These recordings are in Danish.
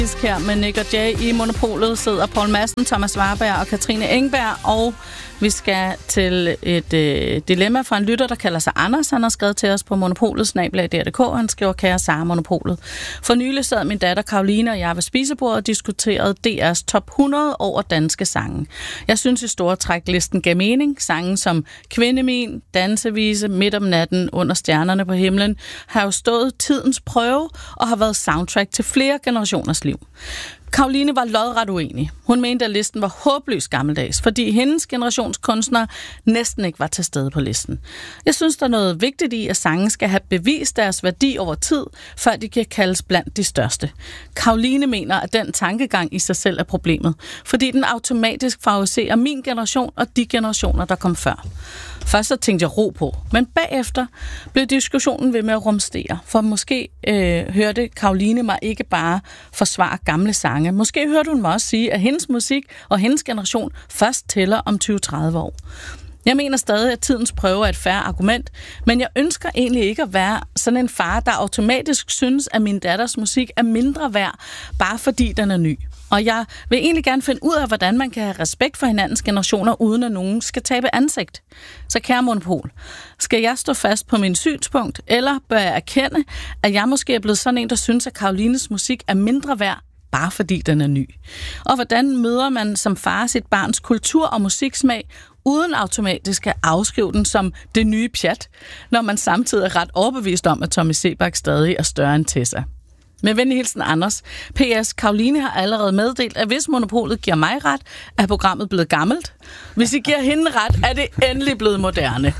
Her med Nick og Jay i Monopolet sidder Poul Madsen, Thomas Warberg og Katrine Engberg, og vi skal til et dilemma fra en lytter, der kalder sig Anders. Han har skrevet til os på monopolet@dr.dk. Han skriver: kære Sara Monopolet. For nylig sad min datter Karoline og jeg ved spisebordet og diskuterede DR's top 100 over danske sange. Jeg synes i store træk listen gav mening. Sange som Kvindemin, Dansevise, Midt om natten, Under stjernerne på himlen har jo stået tidens prøve og har været soundtrack til flere generationers liv. Karoline var lodret uenig. Hun mente, at listen var håbløst gammeldags, fordi hendes generations kunstnere næsten ikke var til stede på listen. Jeg synes, der er noget vigtigt i, at sange skal have bevist deres værdi over tid, før de kan kaldes blandt de største. Karoline mener, at den tankegang i sig selv er problemet, fordi den automatisk favoriserer min generation og de generationer, der kom før. Først så tænkte jeg ro på, men bagefter blev diskussionen ved med at rumstere, for måske hørte Karoline mig ikke bare forsvare gamle sange. Måske hørte hun mig også sige, at hendes musik og hendes generation først tæller om 20-30 år. Jeg mener stadig, at tidens prøve er et fair argument, men jeg ønsker egentlig ikke at være sådan en far, der automatisk synes, at min datters musik er mindre værd, bare fordi den er ny. Og jeg vil egentlig gerne finde ud af, hvordan man kan have respekt for hinandens generationer, uden at nogen skal tabe ansigt. Så kære Monopol, skal jeg stå fast på min synspunkt, eller bør jeg erkende, at jeg måske er blevet sådan en, der synes, at Karolines musik er mindre værd, bare fordi den er ny? Og hvordan møder man som far sit barns kultur- og musiksmag, uden automatisk at afskrive den som det nye pjat, når man samtidig er ret overbevist om, at Tommy Sebak stadig er større end Tessa? Med venlig hilsen Anders. PS. Karoline har allerede meddelt, at hvis Monopolet giver mig ret, er programmet blevet gammelt. Hvis I giver hende ret, er det endelig blevet moderne.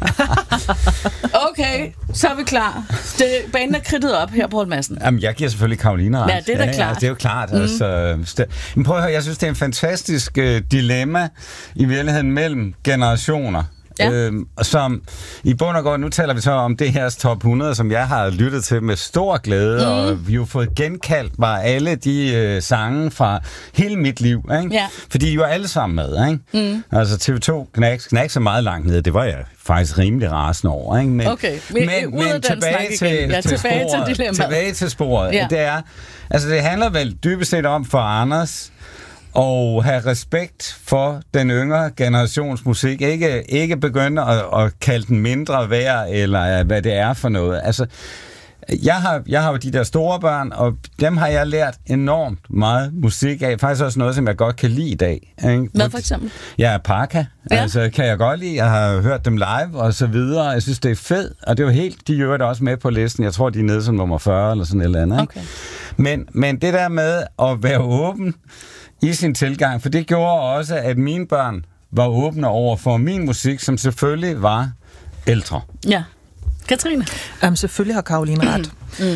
Okay, så er vi klar. Banen er kridtet op her, Poul Madsen. Jamen, jeg giver selvfølgelig Karoline ret. Ja, det er da klart. Det er jo klart. Men prøv at høre, jeg synes, det er en fantastisk dilemma i virkeligheden mellem generationer. Ja. Som i bund og grund, nu taler vi så om det her top 100, som jeg har lyttet til med stor glæde, og vi har fået genkaldt mig alle de sange fra hele mit liv, ikke? Ja. Fordi de var alle sammen med, ikke? Altså TV2 knak så meget langt ned, det var jeg faktisk rimelig rasende over, ikke? Men, okay, men tilbage til sporet, ja. Det er, altså det handler vel dybest set om for Anders og have respekt for den yngre generations musik. Ikke begynde at kalde den mindre værd, eller hvad det er for noget. Altså, jeg har jo de der store børn, og dem har jeg lært enormt meget musik af. Faktisk også noget, som jeg godt kan lide i dag. Ikke? Hvad for eksempel? Ja, Parka. Ja. Altså, kan jeg godt lide. Jeg har hørt dem live, og så videre. Jeg synes, det er fedt. Og det er jo helt, de gør det også med på listen. Jeg tror, de er nede som nummer 40, eller sådan et eller andet. Ikke? Okay. Men det der med at være åben i sin tilgang, for det gjorde også, at mine børn var åbne over for min musik, som selvfølgelig var ældre. Ja. Katrine? Selvfølgelig har Karoline ret.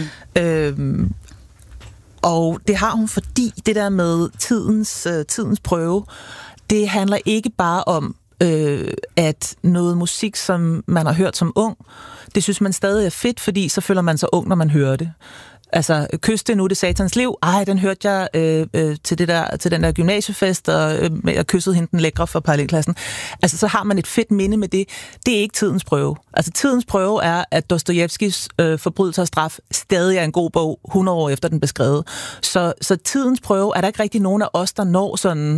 Og det har hun, fordi det der med tidens prøve, det handler ikke bare om, at noget musik, som man har hørt som ung, det synes man stadig er fedt, fordi så føler man sig ung, når man hører det. Altså, Kys det nu, det satans liv. Den hørte jeg til den der gymnasiefest, og jeg kyssede hende den lækre for parallelklassen. Altså, så har man et fedt minde med det. Det er ikke tidens prøve. Altså, tidens prøve er, at Dostojevskijs Forbrydelse og straf stadig er en god bog, 100 år efter den blev skrevet. Så tidens prøve er der ikke rigtig nogen af os, der når sådan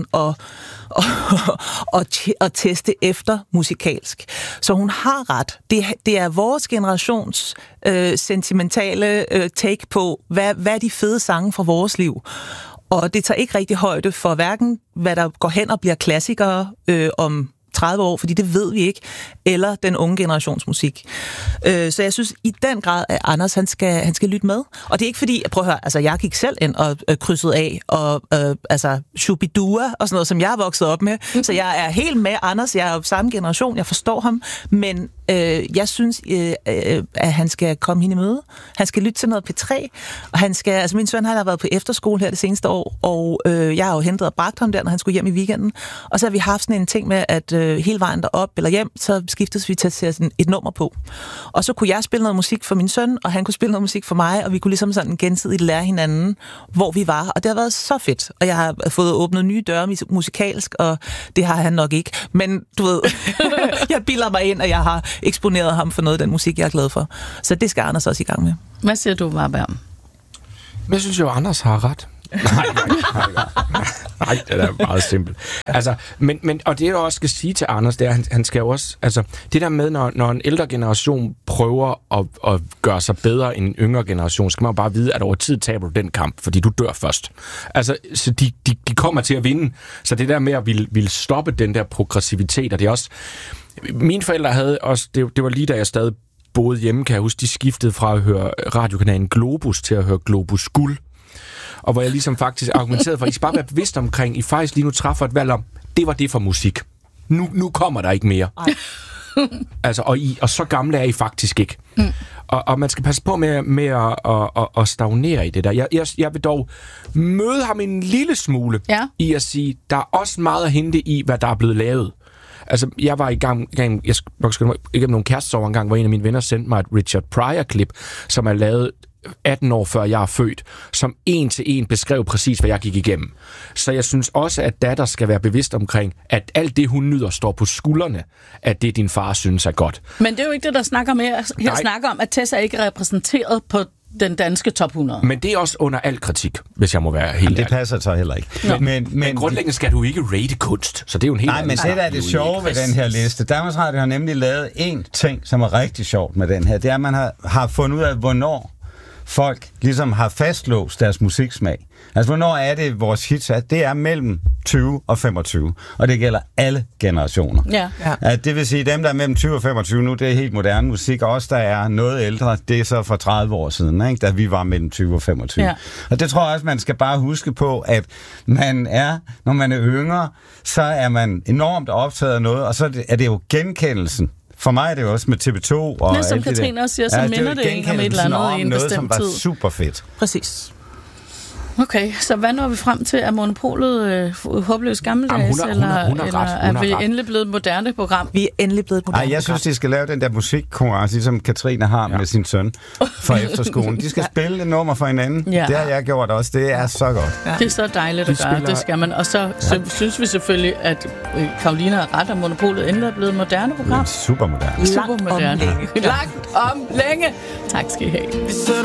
at teste efter musikalsk. Så hun har ret. Det er vores generations sentimentale take på, hvad er de fede sange fra vores liv. Og det tager ikke rigtig højde for hverken, hvad der går hen og bliver klassikere om 30 år, fordi det ved vi ikke, eller den unge generations musik. Så jeg synes i den grad, at Anders, han skal lytte med. Og det er ikke fordi, prøv at høre, altså jeg gik selv ind og krydsede af, og altså Shubidua og sådan noget, som jeg er vokset op med. Så jeg er helt med Anders, jeg er jo samme generation, jeg forstår ham, men jeg synes, at han skal komme hende i møde. Han skal lytte til noget P3, og han skal, altså min søn har været på efterskole her det seneste år, og jeg har jo hentet og bragt ham der, når han skulle hjem i weekenden. Og så har vi haft sådan en ting med, at hele vejen derop eller hjem, så skiftes vi til at sætte et nummer på. Og så kunne jeg spille noget musik for min søn, og han kunne spille noget musik for mig, og vi kunne ligesom sådan gensidigt lære hinanden, hvor vi var. Og det har været så fedt. Og jeg har fået åbnet nye døre musikalsk, og det har han nok ikke. Men du ved, jeg bilder mig ind, at jeg har eksponeret ham for noget af den musik, jeg er glad for. Så det skal Anders også i gang med. Hvad siger du, Warberg? Jeg synes jo, Anders har ret. Nej, det er meget simpelt. Altså, men og det jeg også skal sige til Anders, det er, han skal jo også, altså, det der med, når en ældre generation prøver at gøre sig bedre end en yngre generation, skal man bare vide, at over tid taber du den kamp, fordi du dør først. Altså, så de kommer til at vinde. Så det der med at ville stoppe den der progressivitet, og det er også... Mine forældre havde også, det var lige da jeg stadig boede hjemme, kan jeg huske, de skiftede fra at høre radiokanalen Globus til at høre Globus Guld. Og hvor jeg ligesom faktisk argumenterede for, at I skal bare være bevidst omkring, I faktisk lige nu træffer et valg om, det var det for musik. Nu kommer der ikke mere. Altså, og så gamle er I faktisk ikke. Og man skal passe på med at stagnere i det der. Jeg vil dog møde ham en lille smule i at sige, der er også meget at hente i, hvad der er blevet lavet. Altså, jeg var i gang jeg skal ikke nogle kærestesover engang, hvor en af mine venner sendte mig et Richard Pryor-klip, som er lavet 18 år før jeg er født, som en til en beskrev præcis, hvad jeg gik igennem. Så jeg synes også, at datter skal være bevidst omkring, at alt det, hun nyder, står på skuldrene, at det, din far synes er godt. Men det er jo ikke det, der snakker om her. Jeg snakker om, at Tessa ikke er repræsenteret på den danske top 100. Men det er også under al kritik, hvis jeg må være helt ærlig. Det passer så heller ikke. Men grundlæggende skal du ikke rate kunst, så det er jo en helt anden. Nej, men det der er det sjove ved den her liste. Danmarks Radio har nemlig lavet en ting, som er rigtig sjovt med den her. Det er, at man har fundet ud af, hvornår folk ligesom har fastlåst deres musiksmag. Altså, hvornår er det vores hits er? Det er mellem 20 og 25. Og det gælder alle generationer. Ja. Det vil sige, dem, der er mellem 20 og 25 nu, det er helt moderne musik. Og os, der er noget ældre, det er så for 30 år siden, ikke? Da vi var mellem 20 og 25. Ja. Og det tror jeg også, man skal bare huske på, at når man er yngre, så er man enormt optaget af noget, og så er det jo genkendelsen. For mig er det jo også med TV2 og alt som Katrine også siger, så minder det ikke om et eller andet i en bestemt tid. Noget, som var super fedt. Præcis. Okay, så hvad når vi frem til? Er Monopolet håbløst gammeldags, eller er vi endelig blevet et moderne program? Vi er endelig blevet et moderne program. Jeg synes, de skal lave den der musikkonkurrence, ligesom Katrine har med sin søn fra efterskolen. De skal spille et nummer for hinanden. Ja. Det har jeg gjort også. Det er så godt. Ja. Det er så dejligt at gøre. Det skal man. Og så synes vi selvfølgelig, at Karoline har ret, at Monopolet endelig er blevet et moderne program. Super moderne. Langt om længe. Tak skal I have.